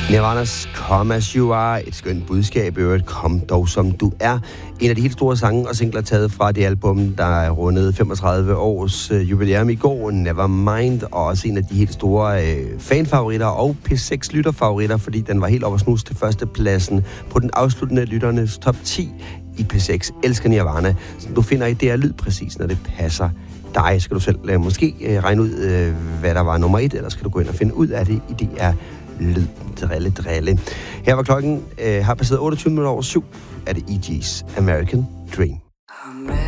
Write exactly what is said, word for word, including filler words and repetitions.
Nirvanas Come As You Are, et skønt budskab i øvrigt, kom dog som du er. En af de helt store sange og singler taget fra det album, der rundede femogtredive års øh, jubilæum i går, Nevermind, og også en af de helt store øh, fanfavoritter og P seks lytterfavoritter, fordi den var helt over snus til førstepladsen på den afsluttende lytternes top ti i P seks. Elsker Nirvana, som du finder i D R Lyd præcis, når det passer dig. Skal du selv øh, måske øh, regne ud, øh, hvad der var nummer et, eller skal du gå ind og finde ud af det i D R Lyd. Drille, drille. Her var klokken, øh, har passeret otteogtyve minutter over syv, er det E G's American Dream.